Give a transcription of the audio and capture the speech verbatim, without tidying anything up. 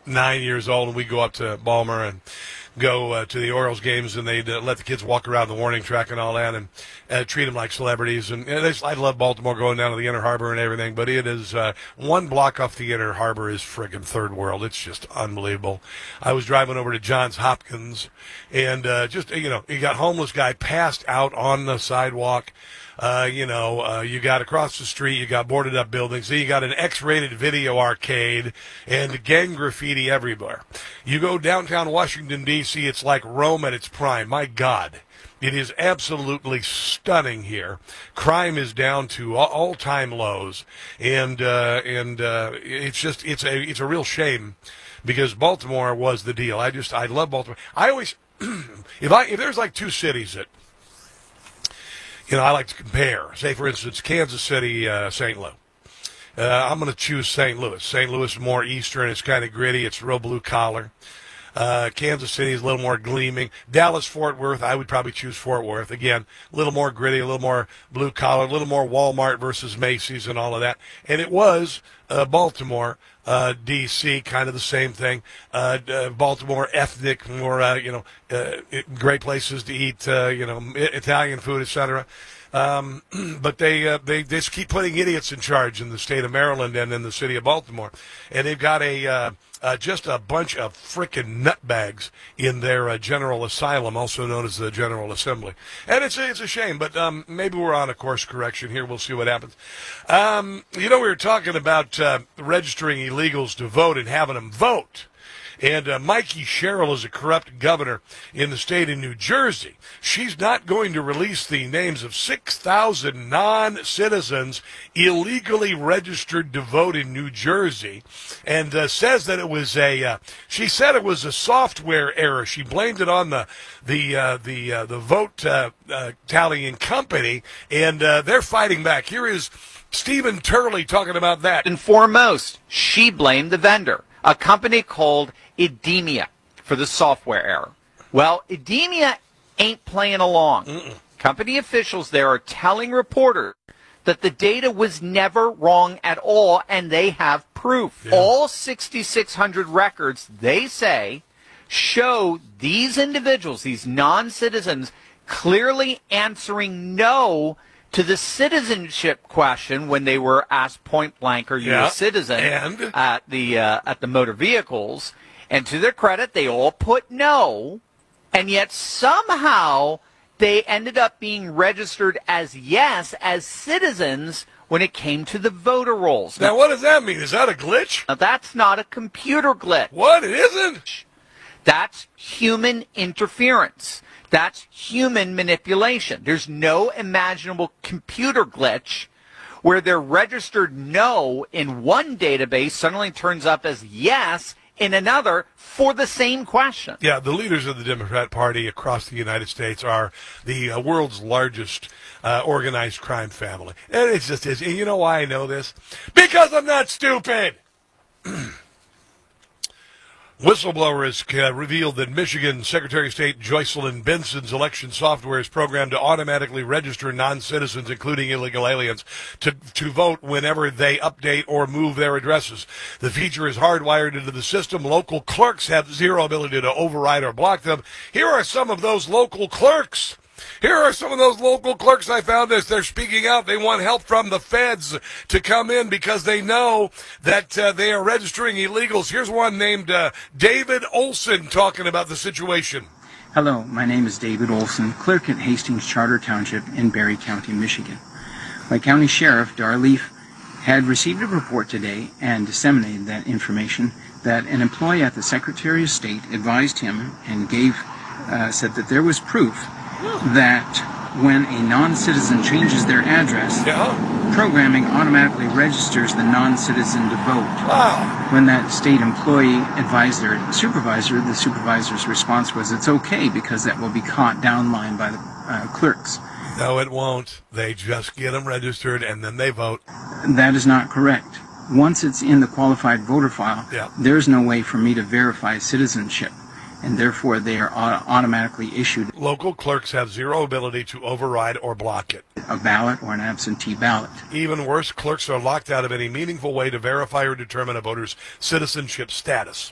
nine years old, and we go up to Balmer and go uh, to the Orioles games, and they'd uh, let the kids walk around the warning track and all that, and uh, treat them like celebrities. And, and they, I love Baltimore, going down to the Inner Harbor and everything, but it is uh, one block off the Inner Harbor is friggin' third world. It's just unbelievable. I was driving over to Johns Hopkins, and uh, just, you know, you got homeless guy passed out on the sidewalk. Uh, you know, uh, you got across the street, you got boarded up buildings, then you got an X-rated video arcade and gang graffiti everywhere. You go downtown Washington, D C, it's like Rome at its prime. My God, it is absolutely stunning here. Crime is down to all-time lows, and uh, and uh, it's just it's a it's a real shame, because Baltimore was the deal. I just I love Baltimore. I always if I if there's like two cities that, you know, I like to compare. Say, for instance, Kansas City, uh, Saint Louis. Uh, I'm going to choose Saint Louis. Saint Louis is more eastern. It's kind of gritty. It's real blue collar. Uh, Kansas City is a little more gleaming. Dallas, Fort Worth, I would probably choose Fort Worth. Again, a little more gritty, a little more blue collar, a little more Walmart versus Macy's and all of that. And it was uh, Baltimore, uh, D C, kind of the same thing. Uh, uh, Baltimore, ethnic, more, uh, you know, uh, great places to eat, uh, you know, Italian food, et cetera. Um, but they, uh, they they just keep putting idiots in charge in the state of Maryland and in the city of Baltimore, and they've got a uh, uh, just a bunch of frickin' nutbags in their uh, General Asylum, also known as the General Assembly, and it's a, it's a shame. But um, maybe we're on a course correction here. We'll see what happens. Um, you know, we were talking about uh, registering illegals to vote and having them vote. And uh, Mikey Sherrill is a corrupt governor in the state of New Jersey. She's not going to release the names of six thousand non-citizens illegally registered to vote in New Jersey, and uh, says that it was a. Uh, she said it was a software error. She blamed it on the the uh, the uh, the vote uh, uh, tallying company, and uh, they're fighting back. Here is Stephen Turley talking about that. And foremost, she blamed the vendor, a company called Edemia, for the software error. Well, Edemia ain't playing along. Mm-mm. Company officials there are telling reporters that the data was never wrong at all, and they have proof. Yeah. All six thousand six hundred records, they say, show these individuals, these non-citizens, clearly answering no to the citizenship question when they were asked point blank, "Are you yeah. a citizen?" And? at the uh, at the motor vehicles. And to their credit, they all put no, and yet somehow they ended up being registered as yes, as citizens when it came to the voter rolls. Now, now what does that mean? Is that a glitch? Now, that's not a computer glitch. What? It isn't? That's human interference. That's human manipulation. There's no imaginable computer glitch where they're registered no in one database suddenly turns up as yes in another for the same question. Yeah, the leaders of the Democrat Party across the United States are the uh, world's largest uh, organized crime family. And it's just, it's, and you know why I know this? Because I'm not stupid! Whistleblower has uh, revealed that Michigan Secretary of State Joycelyn Benson's election software is programmed to automatically register non-citizens, including illegal aliens, to, to vote whenever they update or move their addresses. The feature is hardwired into the system. Local clerks have zero ability to override or block them. Here are some of those local clerks. Here are some of those local clerks I found as they're speaking out. They want help from the feds to come in because they know that uh, they are registering illegals. Here's one named uh, David Olson talking about the situation. Hello, my name is David Olson, clerk at Hastings Charter Township in Barry County, Michigan. My county sheriff, Dar Leaf, had received a report today and disseminated that information that an employee at the Secretary of State advised him and gave, uh, said that there was proof that when a non-citizen changes their address, yeah. programming automatically registers the non-citizen to vote. Wow. When that state employee advised their supervisor, the supervisor's response was, "It's okay because that will be caught downline by the uh, clerks." No, it won't. They just get them registered and then they vote. That is not correct. Once it's in the qualified voter file, yeah. there's no way for me to verify citizenship, and therefore they are automatically issued. Local clerks have zero ability to override or block it. A ballot or an absentee ballot. Even worse, clerks are locked out of any meaningful way to verify or determine a voter's citizenship status.